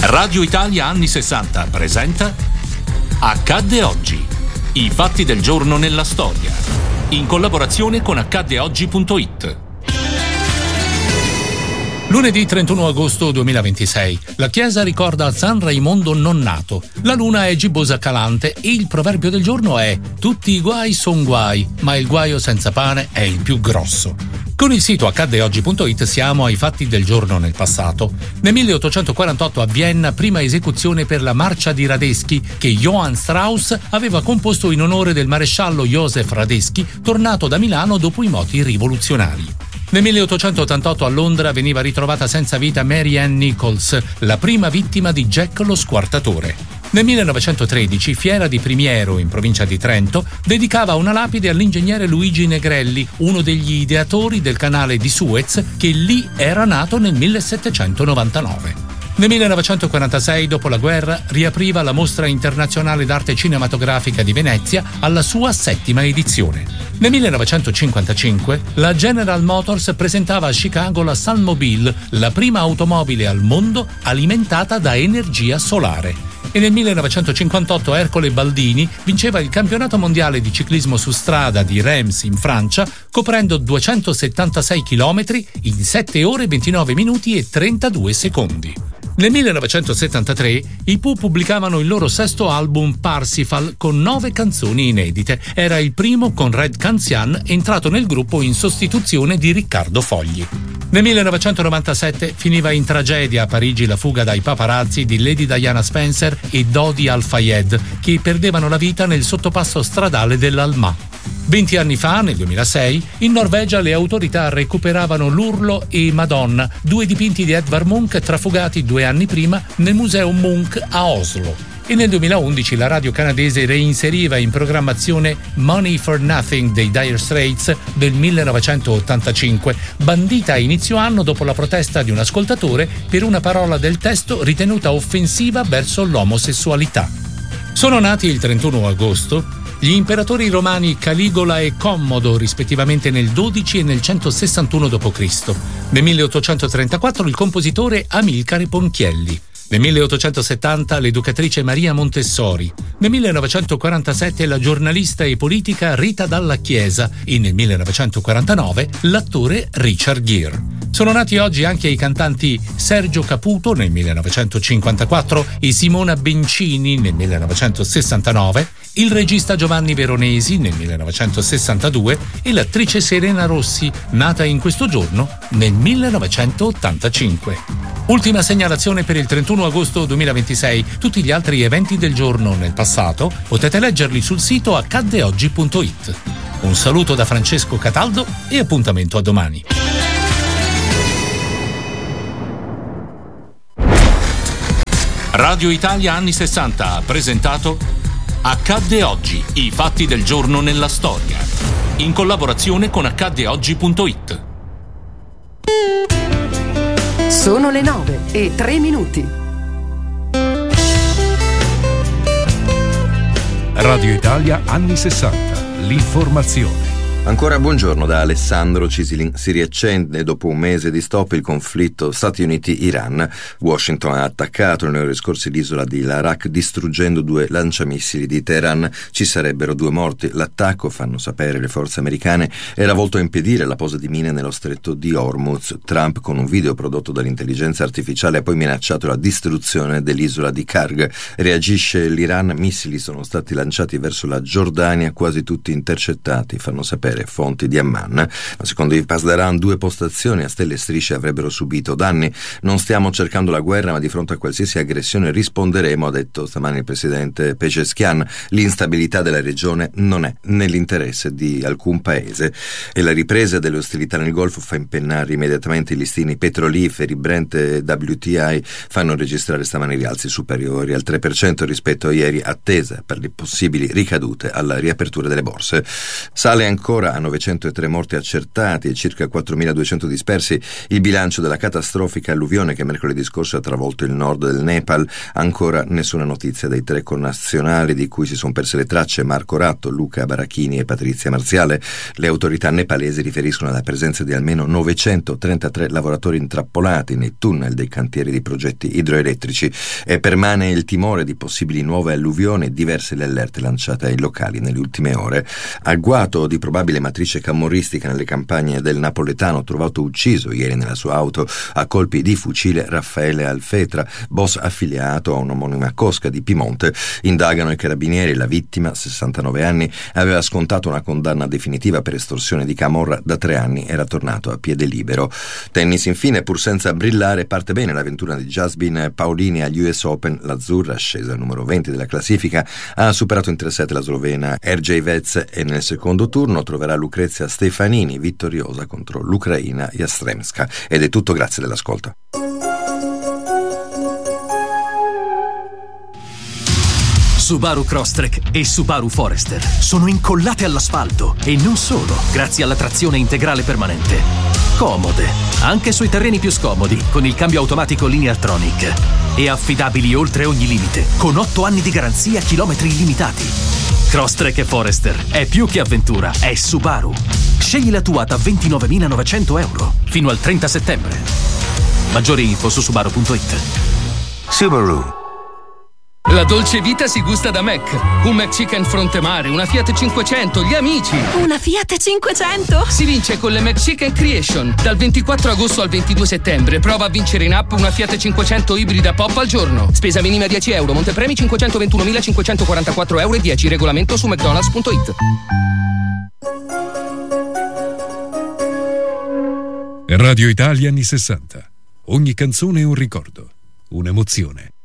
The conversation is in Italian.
Radio Italia anni 60 presenta Accadde oggi. I fatti del giorno nella storia. In collaborazione con accaddeoggi.it. Lunedì 31 agosto 2026. La chiesa ricorda San Raimondo Nonnato. La luna è gibbosa calante e il proverbio del giorno è: tutti i guai son guai, ma il guaio senza pane è il più grosso. Con il sito accaddeoggi.it siamo ai fatti del giorno nel passato. Nel 1848 a Vienna, prima esecuzione per la Marcia di Radetzky che Johann Strauss aveva composto in onore del maresciallo Joseph Radetzky, tornato da Milano dopo i moti rivoluzionari. Nel 1888 a Londra veniva ritrovata senza vita Mary Ann Nichols, la prima vittima di Jack lo squartatore. Nel 1913 Fiera di Primiero, in provincia di Trento, dedicava una lapide all'ingegnere Luigi Negrelli, uno degli ideatori del canale di Suez, che lì era nato nel 1799. Nel 1946, dopo la guerra, riapriva la Mostra Internazionale d'Arte Cinematografica di Venezia alla sua 7ª edizione. Nel 1955, la General Motors presentava a Chicago la Sunmobile, la prima automobile al mondo alimentata da energia solare. E nel 1958 Ercole Baldini vinceva il campionato mondiale di ciclismo su strada di Reims in Francia, coprendo 276 km in 7 ore 29 minuti e 32 secondi. Nel 1973 i Pooh pubblicavano il loro 6º album Parsifal con 9 canzoni inedite. Era il primo con Red Canzian, entrato nel gruppo in sostituzione di Riccardo Fogli. Nel 1997 finiva in tragedia a Parigi la fuga dai paparazzi di Lady Diana Spencer e Dodi Al-Fayed, che perdevano la vita nel sottopasso stradale dell'Alma. 20 anni fa, nel 2006, in Norvegia le autorità recuperavano l'Urlo e Madonna, 2 dipinti di Edvard Munch trafugati 2 anni prima nel museo Munch a Oslo. E nel 2011 la radio canadese reinseriva in programmazione Money for Nothing dei Dire Straits del 1985, bandita a inizio anno dopo la protesta di un ascoltatore per una parola del testo ritenuta offensiva verso l'omosessualità. Sono nati il 31 agosto gli imperatori romani Caligola e Commodo, rispettivamente nel 12 e nel 161 d.C. Nel 1834 il compositore Amilcare Ponchielli. Nel 1870 l'educatrice Maria Montessori. Nel 1947 la giornalista e politica Rita Dalla Chiesa e nel 1949 l'attore Richard Gere. Sono nati oggi anche i cantanti Sergio Caputo nel 1954 e Simona Bencini nel 1969, il regista Giovanni Veronesi nel 1962 e l'attrice Serena Rossi, nata in questo giorno nel 1985. Ultima segnalazione per il 31 agosto 2026. Tutti gli altri eventi del giorno nel passato potete leggerli sul sito accaddeoggi.it. Un saluto da Francesco Cataldo e appuntamento a domani. Radio Italia anni 60 ha presentato Accadde oggi, i fatti del giorno nella storia. In collaborazione con accaddeoggi.it. Sono le 9:03. Radio Italia anni 60. L'informazione. Ancora buongiorno da Alessandro Cisilin. Si riaccende dopo un mese di stop il conflitto Stati Uniti-Iran. Washington ha attaccato nelle ore scorse l'isola di Larak distruggendo 2 lanciamissili di Teheran. Ci sarebbero 2 morti. L'attacco, fanno sapere le forze americane, era volto a impedire la posa di mine nello stretto di Hormuz. Trump, con un video prodotto dall'intelligenza artificiale, ha poi minacciato la distruzione dell'isola di Karg. Reagisce l'Iran. Missili sono stati lanciati verso la Giordania, quasi tutti intercettati, fanno sapere fonti di Amman. Ma secondo i Pasdaran 2 postazioni a stelle e strisce avrebbero subito danni. Non stiamo cercando la guerra, ma di fronte a qualsiasi aggressione risponderemo, ha detto stamani il presidente Pezeshkian. L'instabilità della regione non è nell'interesse di alcun paese e la ripresa delle ostilità nel Golfo fa impennare immediatamente i listini petroliferi. Brent e WTI fanno registrare stamani rialzi superiori al 3% rispetto a ieri, attesa per le possibili ricadute alla riapertura delle borse. Sale ancora ancora a 903 morti accertati e circa 4.200 dispersi il bilancio della catastrofica alluvione che mercoledì scorso ha travolto il nord del Nepal. Ancora nessuna notizia dei 3 connazionali di cui si sono perse le tracce: Marco Ratto, Luca Barachini e Patrizia Marziale. Le autorità nepalesi riferiscono alla presenza di almeno 933 lavoratori intrappolati nei tunnel dei cantieri di progetti idroelettrici e permane il timore di possibili nuove alluvioni e diverse le allerte lanciate ai locali nelle ultime ore. Agguato di probabile matrice camorristica nelle campagne del napoletano, trovato ucciso ieri nella sua auto a colpi di fucile Raffaele Alfetra, boss affiliato a un'omonima cosca di Piemonte. Indagano i carabinieri. La vittima, 69 anni, aveva scontato una condanna definitiva per estorsione di camorra. Da 3 anni era tornato a piede libero. Tennis infine, pur senza brillare, parte bene l'avventura di Jasmine Paolini agli US Open. L'azzurra, scesa al numero 20 della classifica, ha superato in 3-7 la slovena Erjej Vec e nel secondo turno troverà Lucrezia Stefanini vittoriosa contro l'ucraina Yastremska. Ed è tutto, grazie dell'ascolto. Subaru Crosstrek e Subaru Forester sono incollate all'asfalto e non solo, grazie alla trazione integrale permanente. Comode, anche sui terreni più scomodi, con il cambio automatico Lineartronic. E affidabili oltre ogni limite, con 8 anni di garanzia, chilometri illimitati. Crosstrek e Forester è più che avventura, è Subaru. Scegli la tua da 29.900 euro fino al 30 settembre. Maggiori info su subaru.it. Subaru. La dolce vita si gusta da Mac. Un McChicken fronte mare, una Fiat 500, gli amici. Una Fiat 500? Si vince con le McChicken Creation. Dal 24 agosto al 22 settembre prova a vincere in app una Fiat 500 ibrida pop al giorno. Spesa minima 10 euro, montepremi 521.544 euro e 10. Regolamento su mcdonalds.it. Radio Italia anni 60. Ogni canzone è un ricordo, un'emozione.